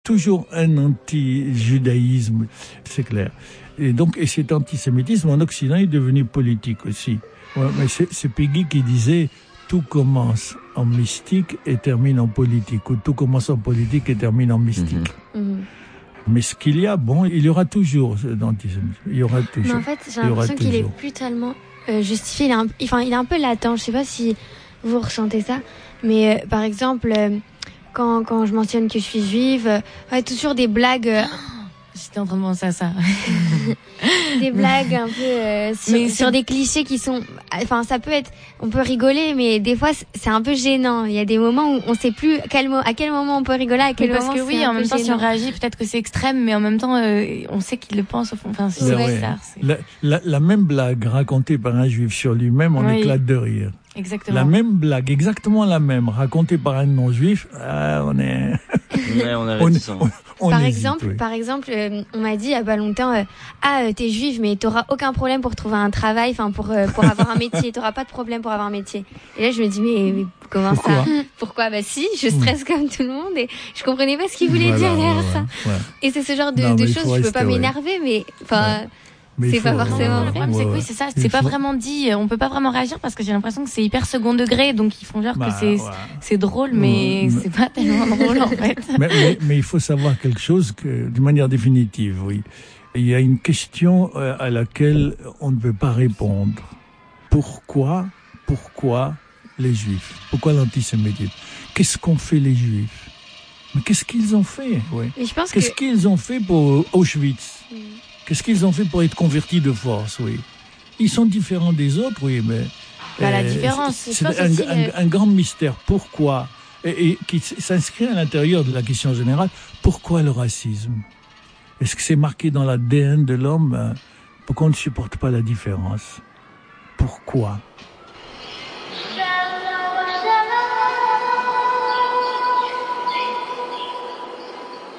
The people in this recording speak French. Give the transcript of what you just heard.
toujours un anti-judaïsme, c'est clair. Et cet antisémitisme en Occident est devenu politique aussi. Ouais, mais c'est Peggy qui disait tout commence en mystique et termine en politique, ou tout commence en politique et termine en mystique. Mais ce qu'il y a, il y aura toujours d'antisémitisme. Il y aura toujours. Mais en fait, j'ai l'impression qu'il est plus tellement justifié. Il est un peu latent. Je sais pas si vous ressentez ça, mais par exemple, quand je mentionne que je suis juive, toujours des blagues. J'étais en train de penser à ça. Des blagues un peu sur des clichés qui sont... Enfin, ça peut être... On peut rigoler, mais des fois, c'est un peu gênant. Il y a des moments où on sait plus à quel moment on peut rigoler, à quel moment parce que oui, en même temps, si on réagit, peut-être que c'est extrême, mais en même temps, on sait qu'il le pense au fond. Enfin, c'est bizarre. La même blague racontée par un juif sur lui-même, on éclate de rire. Exactement. La même blague, exactement la même, racontée par un non-juif, on est... on est réticent. Par exemple, on m'a dit il y a pas longtemps, t'es juive, mais t'auras aucun problème pour trouver un travail, pour avoir un métier, t'auras pas de problème pour avoir un métier. Et là, je me dis, mais comment ça? Pourquoi? Bah si, je stresse comme tout le monde et je comprenais pas ce qu'il voulait dire derrière ça. Ouais. Et c'est ce genre de choses, je peux pas m'énerver, mais c'est pas forcément vrai. C'est que oui, c'est ça. C'est pas vraiment dit. On peut pas vraiment réagir parce que j'ai l'impression que c'est hyper second degré. Donc ils font genre que c'est drôle, mais c'est pas tellement drôle en fait. Mais il faut savoir quelque chose que, de manière définitive, oui. Il y a une question à laquelle on ne peut pas répondre. Pourquoi les Juifs? Pourquoi l'antisémitisme? Qu'est-ce qu'ont fait les Juifs? Mais qu'est-ce qu'ils ont fait? Qu'est-ce qu'ils ont fait pour Auschwitz? Qu'est-ce qu'ils ont fait pour être convertis de force? Oui, ils sont différents des autres, oui, mais la différence, c'est un grand mystère. Pourquoi? Et qui s'inscrit à l'intérieur de la question générale. Pourquoi le racisme? Est-ce que c'est marqué dans l'ADN de l'homme? Pourquoi on ne supporte pas la différence? Pourquoi?